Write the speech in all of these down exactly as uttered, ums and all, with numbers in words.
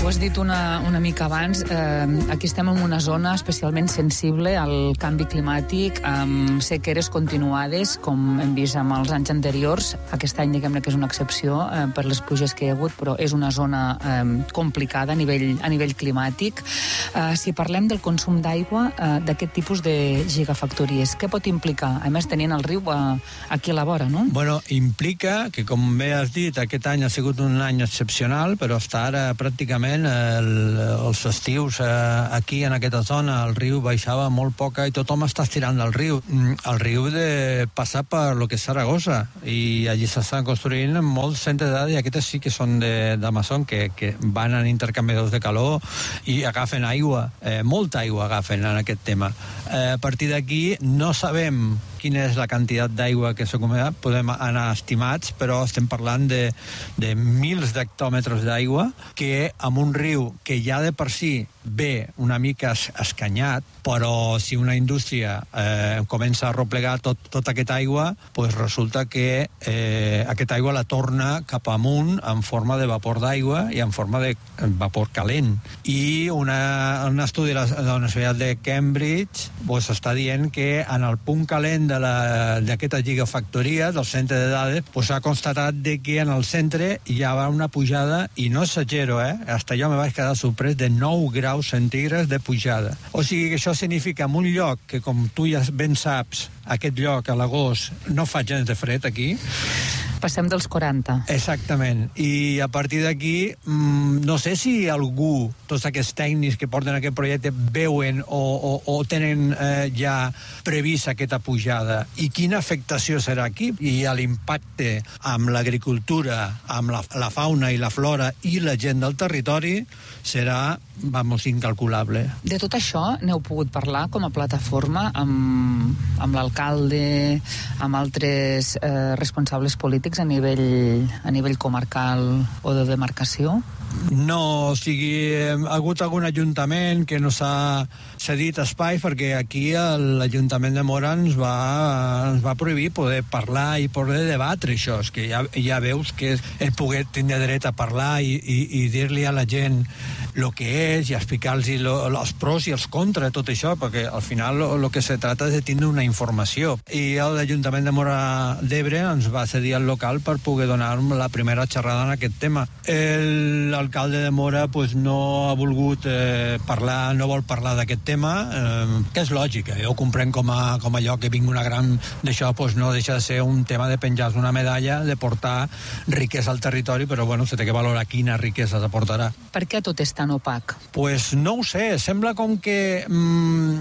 Ho has dit una, una mica abans, eh, aquí estem en una zona especialment sensible al canvi climàtic, amb sequeres continuades, com hem vist amb els anys anteriors. Aquest any, diguem-ne que és una excepció eh, per les pluges que hi ha hagut, però és una zona eh, complicada a nivell, a nivell climàtic. Eh, si parlem del consum d'aigua eh, d'aquest tipus de gigafactories, què pot implicar? A més, tenint el riu eh, aquí a la vora, no? Bueno, implica que, com bé has dit, aquest any ha sigut un any excepcional, però està ara pràcticament el, els estius eh, aquí en aquesta zona, el riu baixava molt poca i tothom està estirant del riu. El riu de passar per lo que és Saragossa, i allí s'estan construint molts centres d'edat, i aquestes sí que són d'Amazon, que, que van en intercanviadors de calor i agafen aigua, eh, molta aigua agafen en aquest tema. Eh, a partir d'aquí no sabem quina és la quantitat d'aigua que s'ha acomodat, podem anar estimats, però estem parlant de, de mils d'hectòmetres d'aigua, que amb un riu que ja de per si ve una mica escanyat, però si una indústria eh, comença a replegar tot, tota aquesta aigua, pues resulta que eh, aquesta aigua la torna cap amunt en forma de vapor d'aigua i en forma de vapor calent. I una, un estudi de la, de la Universitat de Cambridge pues, està dient que en el punt calent d'aquesta gigafactoria del centre de dades pues, s'ha constatat de que en el centre hi ha una pujada, i no exagero, eh? Hasta jo me vaig quedar sorprès, de nou graus centígrads de pujada. O sigui que això significa en un lloc que, com tu ja ben saps, aquest lloc a l'agost no fa gens de fred aquí, passem dels quaranta. Exactament. I a partir d'aquí, mmm, no sé si algú, tots aquests tècnics que porten aquest projecte, veuen o, o, o tenen eh, ja previst aquesta pujada. I quina afectació serà aquí? I l'impacte amb l'agricultura, amb la, la fauna i la flora i la gent del territori serà, vamos, incalculable. De tot això n'heu pogut parlar com a plataforma amb, amb l'alcalde, amb altres eh, responsables polítics a nivell, a nivell comarcal o de demarcació? No, o sigui, ha hagut algun ajuntament que no s'ha cedit espai, perquè aquí l'Ajuntament de Móra ens va, ens va prohibir poder parlar i poder debatre això. És que ja, ja veus que el poder tindre dret a parlar i, i, i dir-li a la gent el que és i explicar-los els pros i els contra de tot això, perquè al final el que se trata és de tindre una informació. I l'Ajuntament de Móra d'Ebre ens va cedir el local per poder donar la primera xerrada en aquest tema. L'alcalde de Móra pues, no ha volgut eh, parlar, no vol parlar d'aquest tema, eh, que és lògic, eh? Jo ho comprenc com a, com a allò que vinc una gran d'això, pues, no deixa de ser un tema de penjar una medalla, de portar riquesa al territori, però bueno, se té que valorar quina riquesa s'aportarà. Per què tot és tan opac? Pues no ho sé, sembla com que mmm,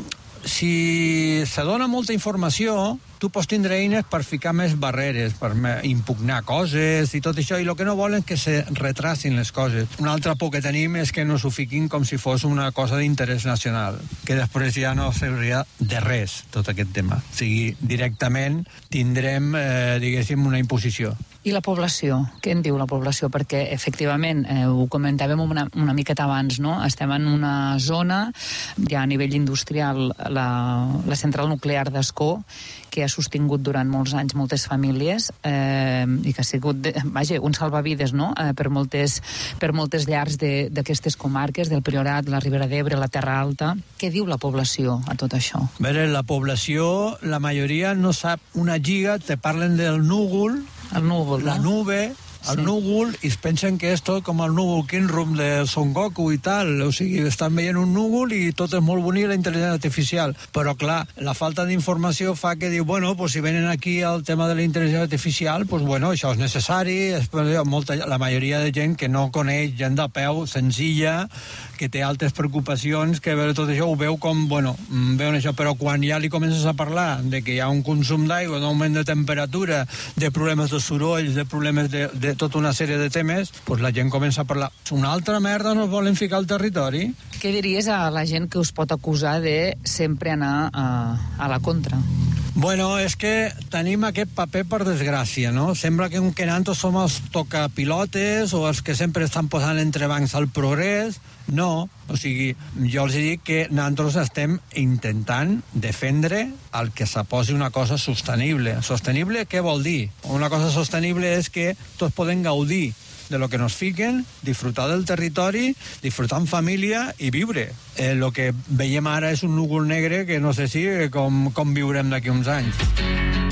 si se dona molta informació, tu pots tindre eines per ficar més barreres, per impugnar coses i tot això, i el que no volen és que se retrasin les coses. Una altra por que tenim és que no s'ho fiquin com si fos una cosa d'interès nacional, que després ja no serviria de res, tot aquest tema. O sigui, directament tindrem, eh, diguéssim, una imposició. I la població? Què en diu la població? Perquè, efectivament, eh, ho comentàvem una, una miqueta abans, no? Estem en una zona, ja a nivell industrial, la, la central nuclear d'Ascó, que ha sostingut durant molts anys moltes famílies eh, i que ha sigut, de, vaja, un salvavides, no?, eh, per, moltes, per moltes llars d'aquestes comarques, del Priorat, la Ribera d'Ebre, la Terra Alta. Què diu la població a tot això? A veure, la població, la majoria no sap una giga, te parlen del núvol, el núvol, la no? nube, el sí. núvol, i es pensen que és tot com el núvol Kinrum de Son Goku i tal, o sigui, estan veient un núvol i tot és molt bonic, la intel·ligència artificial, però clar, la falta d'informació fa que diu, bueno, pues si venen aquí al tema de la intel·ligència artificial, pues bueno, això és necessari, és, molta, la majoria de gent que no coneix, gent de peu, senzilla, que té altres preocupacions, que veure tot això ho veu com, bueno, veuen això, però quan ja li comences a parlar de que hi ha un consum d'aigua, d'augment de temperatura, de problemes de sorolls, de problemes de, de tota una sèrie de temes, pues la gent comença a parlar. Una altra merda no volen ficar al territori. Què diries a la gent que us pot acusar de sempre anar a, a la contra? Bueno, és que tenim aquest paper per desgràcia, no? Sembla que, que nosaltres som els tocapilotes o els que sempre estan posant entrebancs al progrés. No, o sigui, jo els dic que nosaltres estem intentant defendre el que s'aposi una cosa sostenible. Sostenible què vol dir? Una cosa sostenible és que tots podem gaudir de lo que nos fiquen, disfrutar del territori, disfrutar en família i viure. El eh, que veiem ara és un núvol negre que no sé si com, com viurem d'aquí uns anys.